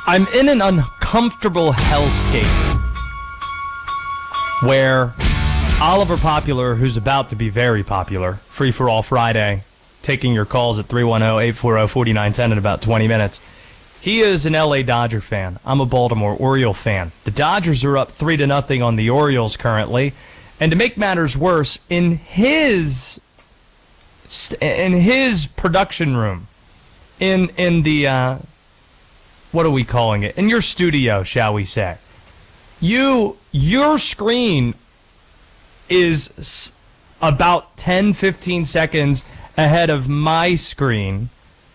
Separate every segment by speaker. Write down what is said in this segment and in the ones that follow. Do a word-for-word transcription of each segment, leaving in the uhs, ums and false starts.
Speaker 1: I'm in an uncomfortable hellscape where Oliver Popular, who's about to be very popular, Free for All Friday, taking your calls at three one zero, eight four zero, four nine one zero in about twenty minutes. He is an L A Dodger fan. I'm a Baltimore Oriole fan. The Dodgers are up three to nothing on the Orioles currently. And to make matters worse, in his in his production room, in in the uh, what are we calling it? In your studio, shall we say? You your screen is about ten, fifteen seconds ahead of my screen,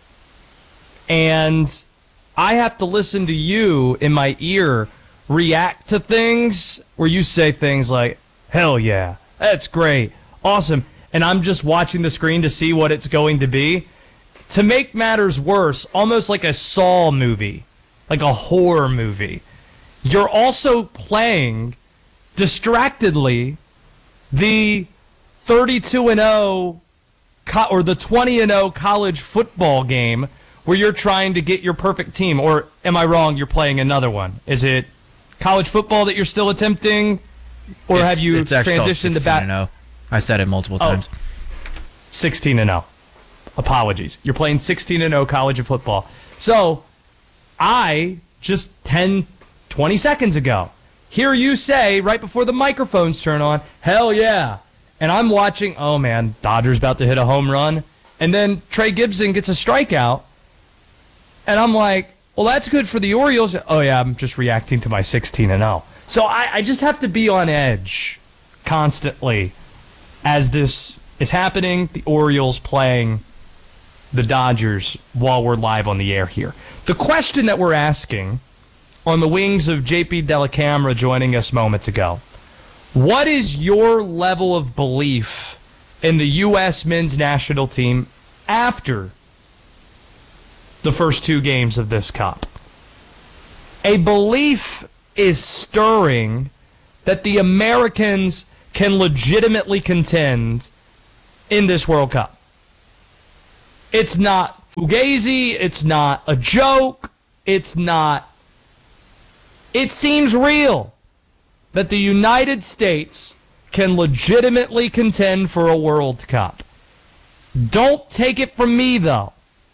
Speaker 1: and I have to listen to you in my ear react to things where you say things like, hell yeah, that's great, awesome, and I'm just watching the screen to see what it's going to be. To make matters worse, almost like a Saw movie, like a horror movie, you're also playing distractedly the thirty-two and oh co- or the twenty and oh college football game where you're trying to get your perfect team. Or am I wrong? You're playing another one. Is it college football that you're still attempting, or
Speaker 2: it's,
Speaker 1: have you
Speaker 2: it's
Speaker 1: transitioned to bat?
Speaker 2: sixteen and oh. I said it multiple times.
Speaker 1: Oh, sixteen and oh. Apologies. You're playing sixteen and oh college of football. So I just ten, twenty seconds ago hear you say right before the microphones turn on, hell yeah. And I'm watching, oh man, Dodgers about to hit a home run. And then Trey Gibson gets a strikeout. And I'm like, well, that's good for the Orioles. Oh yeah, I'm just reacting to my sixteen and oh. So I, I just have to be on edge constantly as this is happening. The Orioles playing the Dodgers while we're live on the air here. The question that we're asking on the wings of J P Dellacamera joining us moments ago, what is your level of belief in the U S men's national team after the first two games of this Cup? A belief is stirring that the Americans can legitimately contend in this World Cup. It's not fugazi, it's not a joke, it's not... It seems real that the United States can legitimately contend for a World Cup. Don't take it from me, though.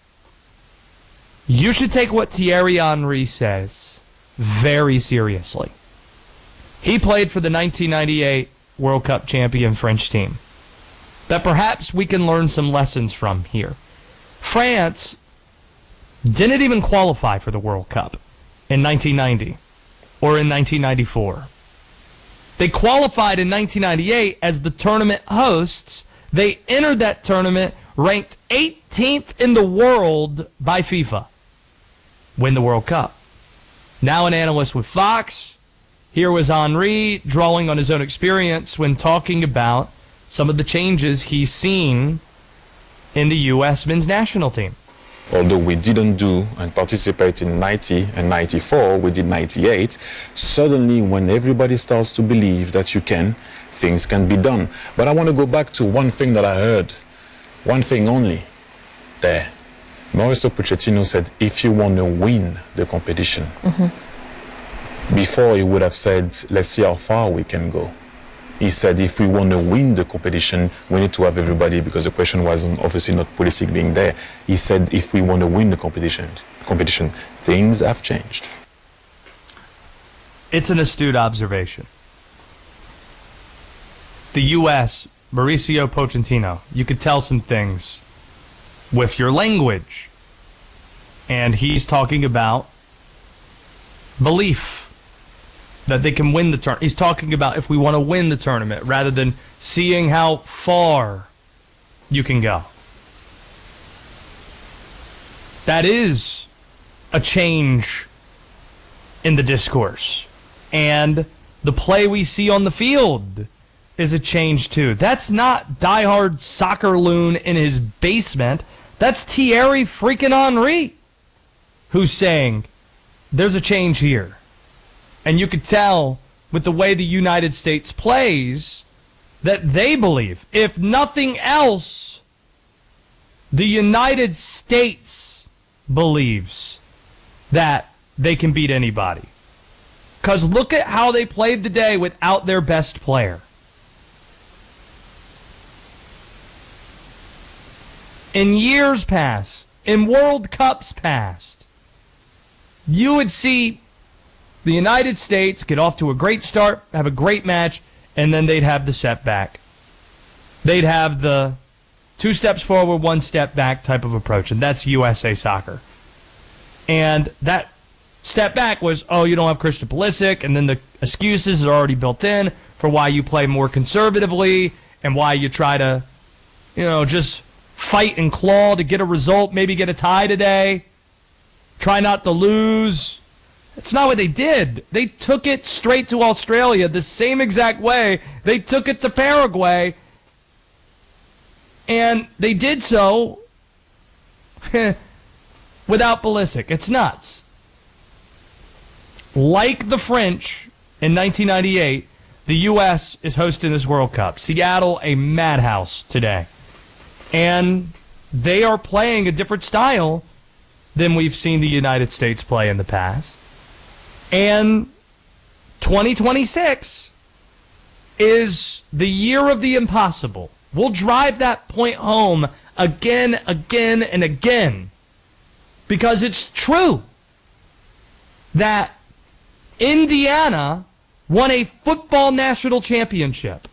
Speaker 1: You should take what Thierry Henry says very seriously. He played for the nineteen ninety-eight World Cup champion French team that perhaps we can learn some lessons from here. France didn't even qualify for the World Cup in nineteen ninety or in nineteen ninety-four. They qualified in nineteen ninety-eight as the tournament hosts. They entered that tournament ranked eighteenth in the world by FIFA. Win the World Cup. Now an analyst with Fox. Here was Henry drawing on his own experience when talking about some of the changes he's seen in the U S men's national team.
Speaker 3: Although we didn't do and participate in ninety and ninety-four, we did ninety-eight. Suddenly, when everybody starts to believe that you can, things can be done. But I want to go back to one thing that I heard, one thing only, there. Mauricio Pochettino said, if you want to win the competition, mm-hmm. Before he would have said, let's see how far we can go. He said, if we want to win the competition, we need to have everybody, because the question was obviously not Pulisic being there. He said, if we want to win the competition, competition, things have changed.
Speaker 1: It's an astute observation. The U S, Mauricio Pochettino, you could tell some things with your language. And he's talking about belief that they can win the tournament. He's talking about if we want to win the tournament rather than seeing how far you can go. That is a change in the discourse. And the play we see on the field is a change too. That's not diehard soccer loon in his basement. That's Thierry freaking Henry who's saying there's a change here. And you could tell with the way the United States plays that they believe, if nothing else, the United States believes that they can beat anybody. Because look at how they played today without their best player. In years past, in World Cups past, you would see the United States get off to a great start, have a great match, and then they'd have the setback. They'd have the two steps forward, one step back type of approach, and that's U S A Soccer. And that step back was, oh, you don't have Christian Pulisic, and then the excuses are already built in for why you play more conservatively and why you try to, you know, just fight and claw to get a result, maybe get a tie today, try not to lose. That's not what they did. They took it straight to Australia the same exact way they took it to Paraguay, and they did so without Pulisic. It's nuts. Like the French in nineteen ninety-eight, the U S is hosting this World Cup. Seattle, a madhouse today. And they are playing a different style than we've seen the United States play in the past. And twenty twenty-six is the year of the impossible. We'll drive that point home again, again, and again. Because it's true that Indiana won a football national championship.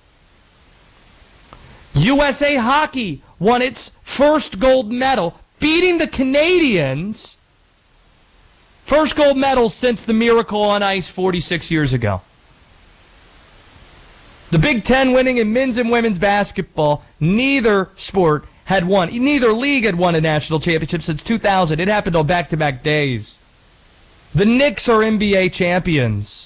Speaker 1: U S A Hockey won its first gold medal, beating the Canadians. First gold medal since the Miracle on Ice forty-six years ago. The Big Ten winning in men's and women's basketball, neither sport had won. Neither league had won a national championship since two thousand. It happened on back-to-back days. The Knicks are N B A champions.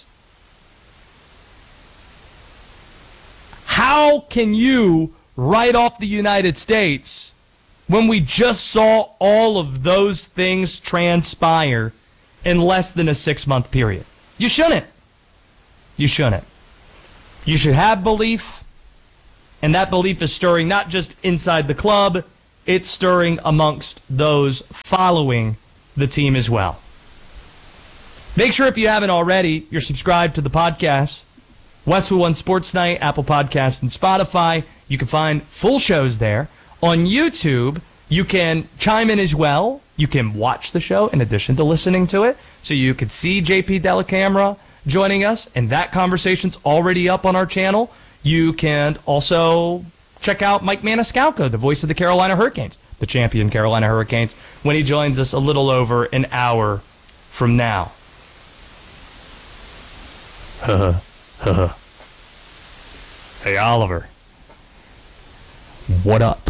Speaker 1: How can you write off the United States when we just saw all of those things transpire in less than a six-month period? You shouldn't. You shouldn't. You should have belief, and that belief is stirring not just inside the club, it's stirring amongst those following the team as well. Make sure if you haven't already, you're subscribed to the podcast. Westwood One Sports Night, Apple Podcasts, and Spotify. You can find full shows there. On YouTube, you can chime in as well. You can watch the show in addition to listening to it. So you can see J P Delacamera joining us, and that conversation's already up on our channel. You can also check out Mike Maniscalco, the voice of the Carolina Hurricanes, the champion Carolina Hurricanes, when he joins us a little over an hour from now. Hey, Oliver. What up?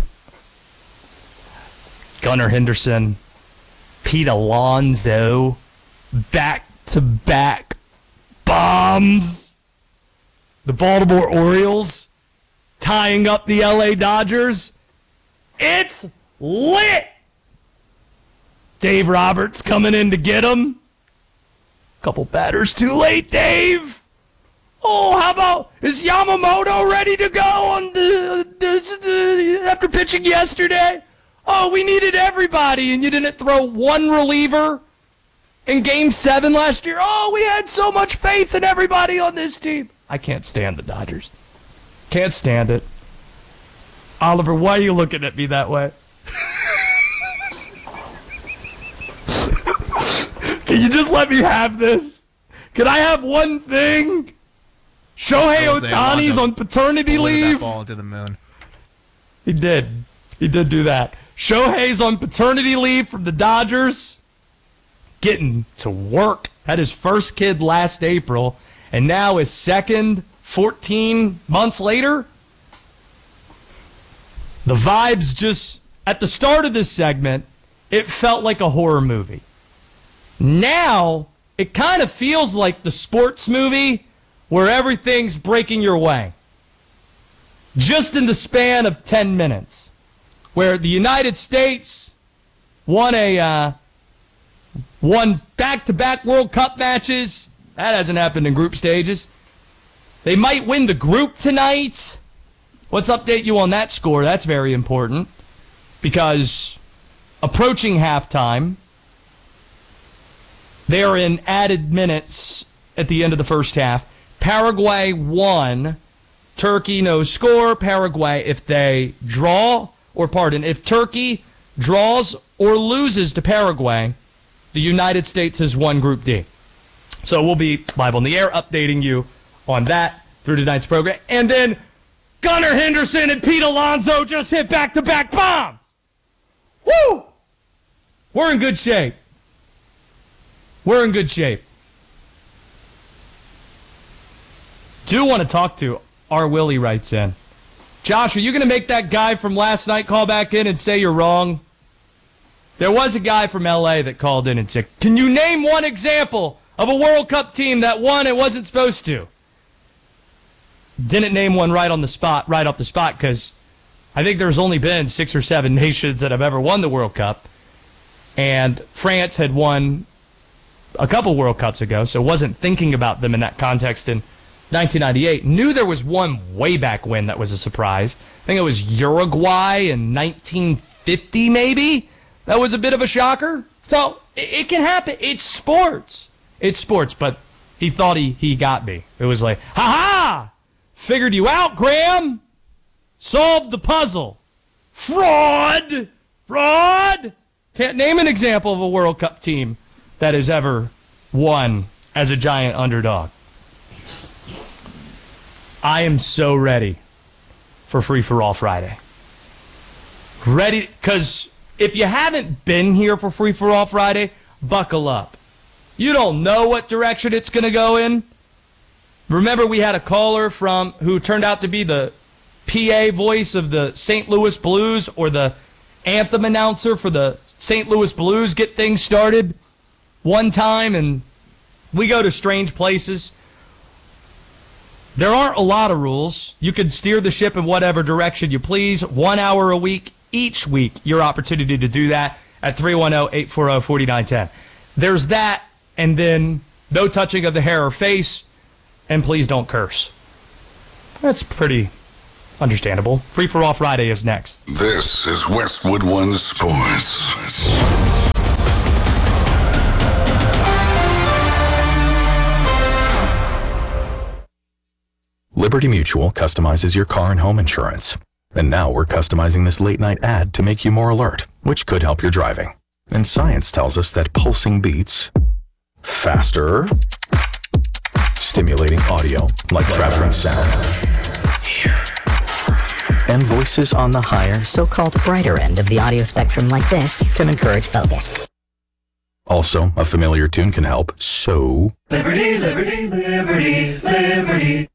Speaker 1: Gunnar Henderson, Pete Alonso, back-to-back bombs. The Baltimore Orioles tying up the L A Dodgers. It's lit. Dave Roberts coming in to get him. Couple batters too late, Dave. Oh, how about, is Yamamoto ready to go on the, the, the, after pitching yesterday? Oh, we needed everybody, and you didn't throw one reliever in Game seven last year. Oh, we had so much faith in everybody on this team. I can't stand the Dodgers. Can't stand it. Oliver, why are you looking at me that way? Can you just let me have this? Can I have one thing? Shohei Ohtani's on paternity leave.
Speaker 2: That ball to the moon.
Speaker 1: He did. He did do that. Shohei's on paternity leave from the Dodgers. Getting to work. Had his first kid last April. And now his second fourteen months later. The vibes just, at the start of this segment, it felt like a horror movie. Now, it kind of feels like the sports movie where everything's breaking your way. Just in the span of ten minutes. Where the United States won a uh, won back-to-back World Cup matches. That hasn't happened in group stages. They might win the group tonight. Let's update you on that score. That's very important. Because approaching halftime, They are in added minutes at the end of the first half. Paraguay won. Turkey no score. Paraguay, if they draw, or pardon, if Turkey draws or loses to Paraguay, the United States has won Group D. So we'll be live on the air updating you on that through tonight's program. And then Gunnar Henderson and Pete Alonso just hit back-to-back bombs. Woo! We're in good shape. We're in good shape. Do want to talk to R. Willie writes in. Josh, are you going to make that guy from last night call back in and say you're wrong? There was a guy from L A that called in and said, can you name one example of a World Cup team that won and wasn't supposed to? Didn't name one right on the spot, right off the spot, because I think there's only been six or seven nations that have ever won the World Cup. And France had won a couple World Cups ago, so wasn't thinking about them in that context in nineteen ninety-eight. Knew there was one way back when that was a surprise. I think it was Uruguay in nineteen fifty, maybe. That was a bit of a shocker. So it, it can happen. It's sports. It's sports, but he thought he, he got me. It was like, ha-ha! Figured you out, Graham! Solved the puzzle. Fraud! Fraud! Can't name an example of a World Cup team that has ever won as a giant underdog. I am so ready for Free For All Friday. Ready, because if you haven't been here for Free For All Friday, buckle up. You don't know what direction it's going to go in. Remember, we had a caller from who turned out to be the P A voice of the Saint Louis Blues, or the anthem announcer for the Saint Louis Blues, get things started one time, and we go to strange places. There aren't a lot of rules. You can steer the ship in whatever direction you please. One hour a week, each week, your opportunity to do that at three one zero, eight four zero, four nine one zero. There's that, and then no touching of the hair or face, and please don't curse. That's pretty understandable. Free For All Friday is next.
Speaker 4: This is Westwood One Sports.
Speaker 5: Liberty Mutual customizes your car and home insurance. And now we're customizing this late night ad to make you more alert, which could help your driving. And science tells us that pulsing beats faster, stimulating audio like traveling sound, and voices on the higher,
Speaker 6: so-called brighter end of the audio spectrum like this can encourage focus.
Speaker 5: Also, a familiar tune can help, so...
Speaker 7: Liberty, liberty, liberty, liberty.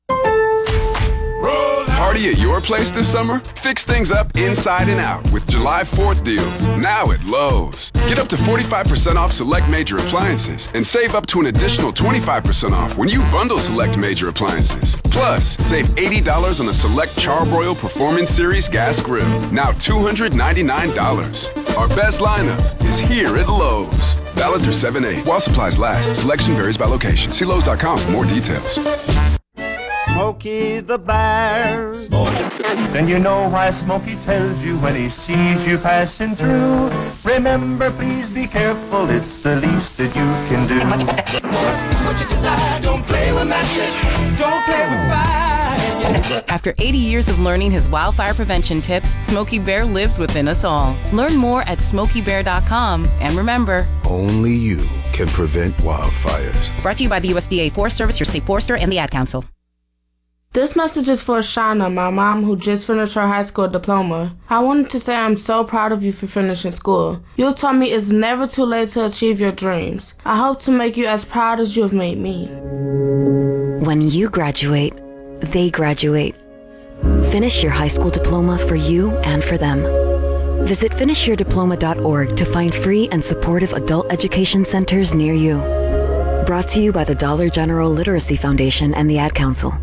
Speaker 8: Party at your place this summer? Fix things up inside and out with July fourth deals, now at Lowe's. Get up to forty-five percent off select major appliances and save up to an additional twenty-five percent off when you bundle select major appliances. Plus, save eighty dollars on a select Charbroil Performance Series gas grill, now two hundred ninety-nine dollars. Our best lineup is here at Lowe's. Valid through seven eight. While supplies last, selection varies by location. See Lowe's dot com for more details.
Speaker 7: Smokey the Bear.
Speaker 9: Then you know why Smokey tells you when he sees you passing through. Remember, please be careful, it's the least that you can do.
Speaker 7: Don't play with matches, don't play with fire.
Speaker 10: After eighty years of learning his wildfire prevention tips, Smokey Bear lives within us all. Learn more at smokey bear dot com. And remember,
Speaker 4: Only you can prevent wildfires.
Speaker 10: brought to you by the U S D A Forest Service, your state forester, and the Ad Council.
Speaker 11: This message is for Shauna, my mom, who just finished her high school diploma. I wanted to say I'm so proud of you for finishing school. You taught me it's never too late to achieve your dreams. I hope to make you as proud as you have made me.
Speaker 12: When you graduate, they graduate. Finish your high school diploma for you and for them. Visit finish your diploma dot org to find free and supportive adult education centers near you. Brought to you by the Dollar General Literacy Foundation and the Ad Council.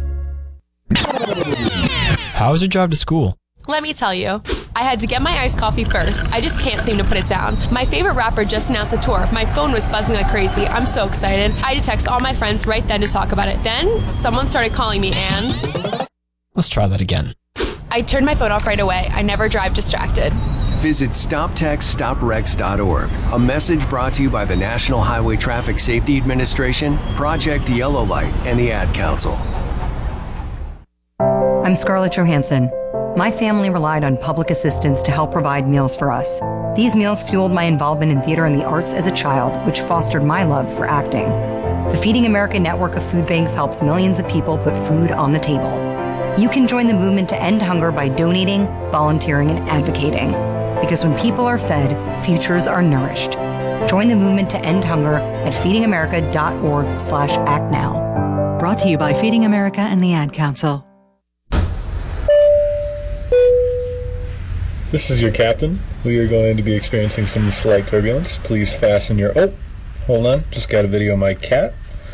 Speaker 2: How was your drive to school?
Speaker 13: Let me tell you, I had to get my iced coffee first. I just can't seem to put it down. My favorite rapper just announced a tour. My phone was buzzing like crazy. I'm so excited. I had to text all my friends right then to talk about it. Then someone started calling me and...
Speaker 2: Let's try that again.
Speaker 13: I turned my phone off right away. I never drive distracted.
Speaker 14: Visit stop text stop wrecks dot org. A message brought to you by the National Highway Traffic Safety Administration, Project Yellow Light, and the Ad Council.
Speaker 15: I'm Scarlett Johansson. My family relied on public assistance to help provide meals for us. These meals fueled my involvement in theater and the arts as a child, which fostered my love for acting. The Feeding America network of food banks helps millions of people put food on the table. You can join the movement to end hunger by donating, volunteering, and advocating. Because when people are fed, futures are nourished. Join the movement to end hunger at feeding america dot org slash act now.
Speaker 16: Brought to you by Feeding America and the Ad Council.
Speaker 17: This is your captain. We are going to be experiencing some slight turbulence. Please fasten your... Oh, hold on. Just got a video of my cat.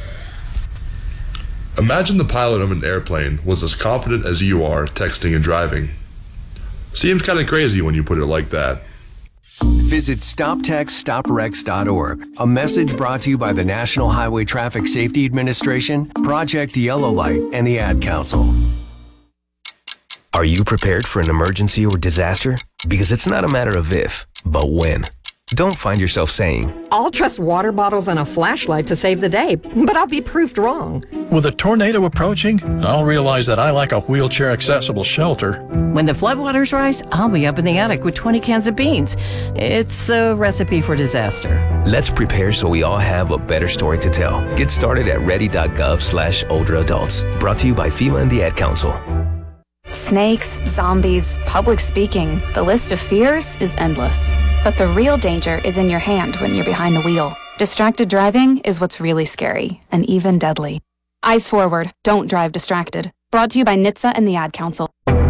Speaker 18: Imagine the pilot of an airplane was as confident as you are texting and driving. Seems kind of crazy when you put it like that.
Speaker 14: Visit stop text stop wrecks dot org. A message brought to you by the National Highway Traffic Safety Administration, Project Yellow Light, and the Ad Council.
Speaker 19: Are you prepared for an emergency or disaster? Because it's not a matter of if, but when. Don't find yourself saying,
Speaker 20: I'll trust water bottles and a flashlight to save the day, but I'll be proved wrong.
Speaker 21: With a tornado approaching, I'll realize that I lack a wheelchair-accessible shelter.
Speaker 22: When the floodwaters rise, I'll be up in the attic with twenty cans of beans. It's a recipe for disaster.
Speaker 19: Let's prepare so we all have a better story to tell. Get started at ready.gov slash older adults. Brought to you by FEMA and the Ad Council.
Speaker 23: Snakes, zombies, public speaking. The list of fears is endless. But the real danger is in your hand when you're behind the wheel. Distracted driving is what's really scary and even deadly. Eyes forward, don't drive distracted. Brought to you by N H T S A and the Ad Council.